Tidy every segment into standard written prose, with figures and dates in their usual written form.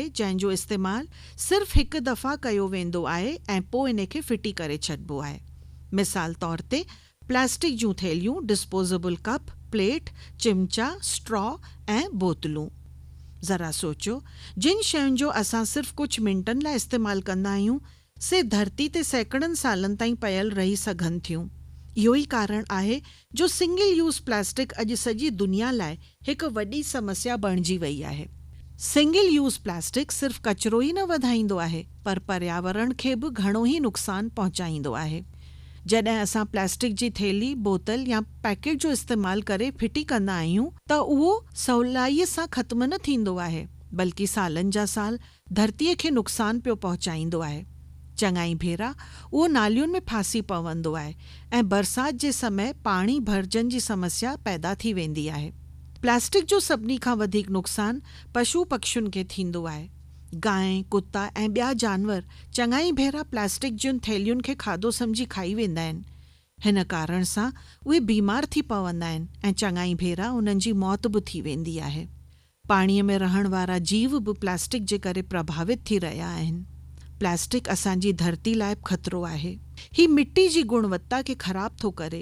जंहिंजो इस्तेमालु सिर्फ़ु हिकु दफ़ा कयो वेंदो आहे ऐं पोइ इन खे फिटी करे छॾिबो आहे। मिसाल तौर ते प्लास्टिक जूं थेलियूं, डिस्पोजेबल कप, प्लेट, चिमचा, स्ट्रॉ ऐं बोतलूं। ज़रा सोचो, जिन शयुनि जो असां सिर्फ़ु कुझु मिंटनि लाइ इस्तेमालु कंदा आहियूं से धरती ते सैकड़नि सालनि ताईं पयल रही सघनि थियूं। इहो ई कारण आहे जो सिंगल यूज़ प्लास्टिक अॼु सॼी दुनिया लाइ हिकु वॾी समस्या बणिजी वई आहे। सिंगल यूज़ प्लास्टिक सिर्फ़ु कचिरो ई न वधाईंदो आहे, पर पर्यावरण खे बि घणो ई नुक़सानु पहुचाईंदो आहे। जॾहिं असां प्लास्टिक जी थेली, बोतल या पैकेट जो इस्तेमालु करे फिटी कंदा आहियूं त उहो सवलाईअ सां ख़त्म न थींदो आहे, बल्कि सालनि जा साल धरतीअ खे नुक़सानु पियो पहुचाईंदो आहे। चङा ई भेरा उहो नालियुनि में फासी पवंदो आहे ऐं बरसाति जे समय पाणी भरिजण जी समस्या पैदा थी वेंदी आहे। प्लास्टिक जो सभिनी खां वधीक नुक़सानु पशु पक्षियुनि खे थींदो आहे। गांइ, कुता ऐं ॿिया जानवर चङा ई भेरा प्लास्टिक जूं थेलियुनि खे खाधो सम्झी खाई वेंदा आहिनि। हिन कारण सां उहे बीमार थी पवंदा आहिनि ऐं चङा ई भेरा उन्हनि जी मौत बि थी वेंदी आहे। पाणीअ में रहण वारा जीव बि प्लास्टिक जे करे प्रभावित थी रहिया आहिनि। प्लास्टिक असांजी धरती लाइ ख़तरो आहे। ही मिट्टी जी गुणवत्ता खे ख़राब थो करे।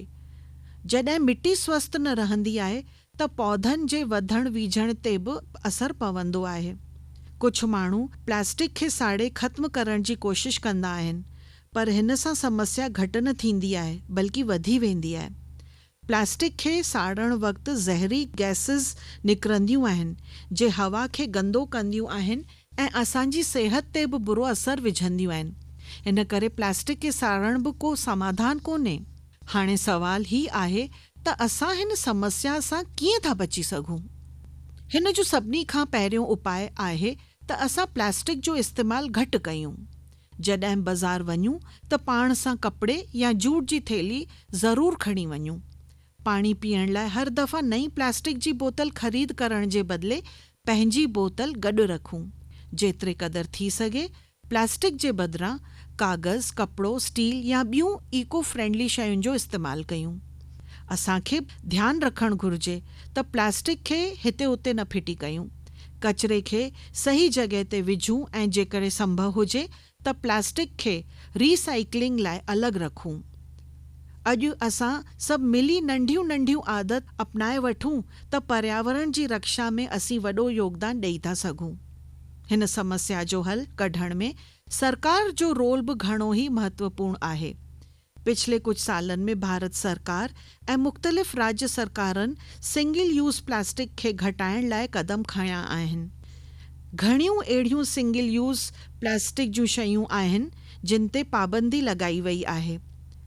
जॾहिं मिट्टी स्वस्थ न रहंदी आहे त पौधनि जे वधण वीझण ते बि असरु पवंदो आहे। कुझु माण्हू प्लास्टिक खे साड़े ख़त्म करण जी कोशिश कंदा आहिनि, पर हिन सां समस्या घटि न थींदी आहे, बल्कि वधी वेंदी आहे। प्लास्टिक खे साड़ण वक़्तु ज़हरी गैसिस निकिरंदियूं आहिनि, जे हवा खे गंदो कंदियूं आहिनि ऐं असांजी सिहत ते बि बुरो असरु विझंदियूं आहिनि। इन करे प्लास्टिक खे साड़ण बि को समाधान कोन्हे। हाणे सवाल ही आहे त असां हिन समस्या सां कीअं था बची सघूं? हिन जो सभिनी खां पहिरियों उपाय आहे त असां प्लास्टिक जो इस्तेमालु घटि कयूं। जॾहिं बाज़ारि वञूं त पाण सां कपिड़े या जूट जी थेली ज़रूरु खणी वञूं। पाणी पीअण लाइ हर दफ़ा नई प्लास्टिक जी बोतल ख़रीद करण जे बदिले पंहिंजी बोतल गॾु रखूं। जेतिरे क़दुरु थी सघे प्लास्टिक जे बदिरां कागज़, कपिड़ो, स्टील या ॿियूं इको फ्रेंडली शयुनि जो इस्तेमालु कयूं। असांखे ध्यानु रखणु घुरिजे त प्लास्टिक खे हिते उते न फिटी कयूं। कचिरे खे सही जॻह ते विझूं ऐं जेकॾहिं संभव हुजे त प्लास्टिक खे रीसाइक्लिंग लाइ अलॻि रखूं। अॼु असां सभु मिली नंढियूं नंढियूं आदत अपनाए वठूं त पर्यावरण जी रक्षा में असीं वॾो योगदान ॾेई था सघूं। हिन समस्या जो हल कढण में सरकार जो रोल बि घणो ई महत्वपूर्ण आहे। पिछले कुझु सालनि में भारत सरकार ऐं मुख़्तलिफ़ राज्य सरकारनि सिंगल यूज़ प्लास्टिक खे घटाइण लाइ क़दम खयां आहिनि। घणियूं अहिड़ियूं सिंगल यूज़ प्लास्टिक जूं शयूं आहिनि जिन ते पाबंदी लॻाई वई आहे।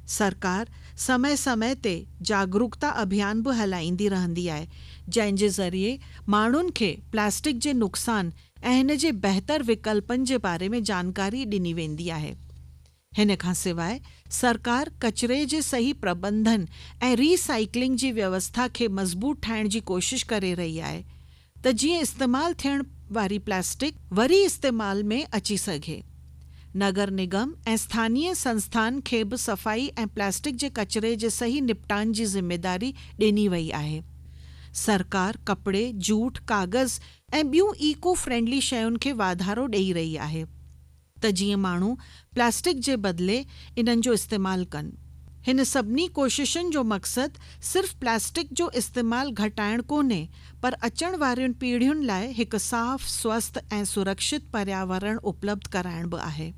सरकार समय समय ते जागरूकता अभियान बि हलाईंदी रहंदी आहे, जंहिंजे ज़रिए माण्हुनि खे प्लास्टिक जे नुक़सान ऐं हिन जे बहितर विकल्पनि जे बारे में जानकारी ॾिनी वेंदी आहे। हिन खां सवाइ सरकार कचिरे जे सही प्रबंधन ऐं रीसाइक्लिंग जी व्यवस्था खे मज़बूत ठाहिण जी कोशिश करे रही आहे त जीअं इस्तेमालु थियण वारी प्लास्टिक वरी इस्तेमाल में अची सघे। नगर निगम ऐं स्थानीय संस्थान खे बि सफ़ाई ऐं प्लास्टिक जे कचिरे जे सही निपटान जी ज़िम्मेदारी ॾिनी वई आहे। सरकार कपिड़े, जूट, कागज़ ऐं ॿियूं इको फ्रेंडली शयुनि खे वाधारो ॾेई रही आहे त जीअं माण्हू प्लास्टिक जे बदिले इन्हनि जो इस्तेमालु कनि। हिन सभिनी कोशिशुनि जो मक़सदु सिर्फ़ु प्लास्टिक जो इस्तेमालु घटाइण कोन्हे, पर अचण वारियुनि पीढ़ियुनि लाइ हिकु साफ़, स्वस्थ ऐं सुरक्षित पर्यावरण उपलब्ध कराइण बि आहे।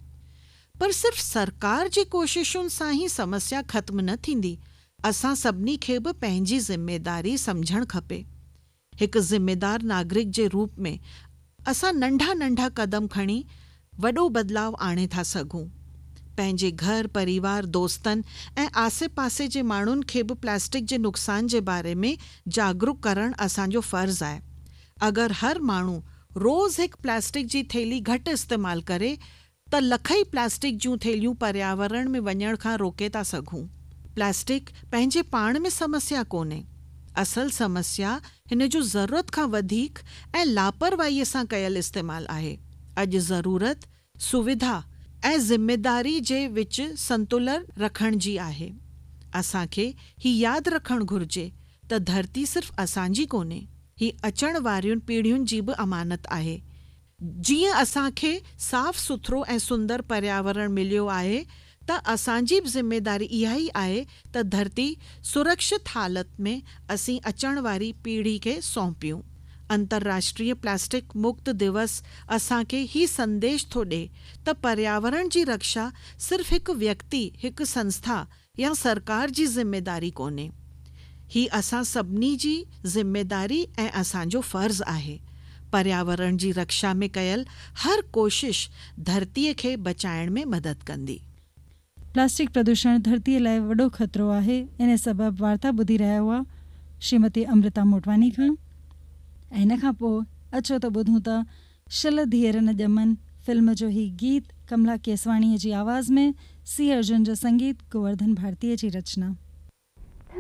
पर सिर्फ़ु सरकार जी कोशिशुनि सां ई समस्या ख़त्म न थींदी। असां सभिनी खे बि पंहिंजी ज़िम्मेदारी सम्झणु खपे। हिकु ज़िम्मेदार नागरिक जे रूप में असां नंढा नंढा क़दम खणी वॾो बदिलाव आणे था सघूं। पंहिंजे घर, परिवार, दोस्तनि ऐं आसे पासे जे माण्हुनि खे बि प्लास्टिक जे नुक़सान जे बारे में जागरूक करणु असांजो फ़र्ज़ु आहे। अगरि हर माण्हू रोज़ु हिकु प्लास्टिक जी थेली घटि इस्तेमालु करे त लखई प्लास्टिक जूं थेलियूं पर्यावरण में वञण खां रोके था सघूं। प्लास्टिक पंहिंजे पाण में समस्या कोन्हे। असल समस्या हिन जो ज़रूरत खां वधीक ऐं लापरवाहीअ सां कयल इस्तेमालु आहे। अॼु ज़रूरत, सुविधा ऐं ज़िम्मेदारी जे विच संतुलन रखण जी आहे। असांखे ही यादि रखणु घुरिजे त धरती सिर्फ़ु असांजी कोन्हे, ही अचण वारियुनि पीढ़ियुनि जी बि अमानत आहे। जीअं असांखे साफ़ सुथरो ऐं सुंदर पर्यावरण मिलियो आहे त असांजी बि ज़िम्मेदारी इहा ई आहे त धरती सुरक्षित हालत में असीं अचण वारी पीढ़ी खे सौंपियूं। अंतर्राष्ट्रीय प्लास्टिक मुक्त दिवस असांखे ही संदेश थो ॾे त पर्यावरण जी रक्षा सिर्फ़ हिकु व्यक्ति, हिकु संस्था या सरकार जी ज़िम्मेदारी कोन्हे। ही असां सभिनी जी ज़िम्मेदारी ऐं असांजो फ़र्ज़ु आहे। पर्यावरण जी रक्षा में कयल हर कोशिश धरतीअ खे बचाइण में मदद कंदी। प्लास्टिक प्रदूषण धरतीअ लाइ वॾो ख़तरो आहे। इन सबबि वार्ता ॿुधी रहिया हुआ श्रीमती अमृता मोटवानी खां। ऐं हिन खां पोइ अचो त ॿुधूं था शल धीअर न ॼमन फिल्म जो ही गीत कमला केसवाणीअ जी आवाज़ में, सी अर्जुन जो संगीत, गोवर्धन भारतीअ जी रचना।